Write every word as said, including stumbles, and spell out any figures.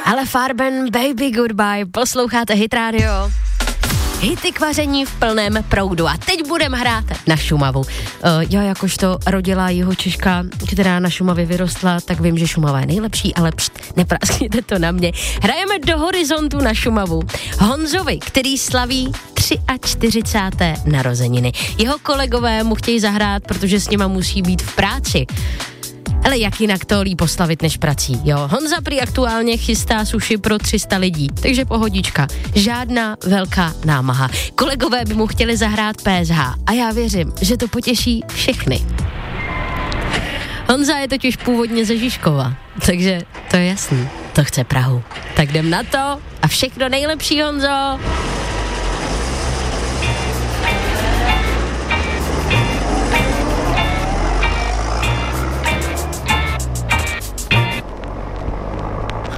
Ale Farben, Baby Goodbye, posloucháte Hit Radio. Hity k vaření v plném proudu. A teď budeme hrát na Šumavu. Uh, já jakožto rodilá Jihočeška, která na Šumavě vyrostla, tak vím, že Šumava je nejlepší, ale pšt, nepráskněte to na mě. Hrajeme do horizontu na Šumavu. Honzovi, který slaví čtyřicáté třetí narozeniny. Jeho kolegové mu chtějí zahrát, protože s nima musí být v práci. Ale jak jinak to líp poslavit než prací, jo? Honza prý aktuálně chystá suši pro tři sta lidí, takže pohodička. Žádná velká námaha. Kolegové by mu chtěli zahrát P S H a já věřím, že to potěší všechny. Honza je totiž původně ze Žižkova, takže to je jasný, to chce Prahu. Tak jdem na to a všechno nejlepší, Honzo!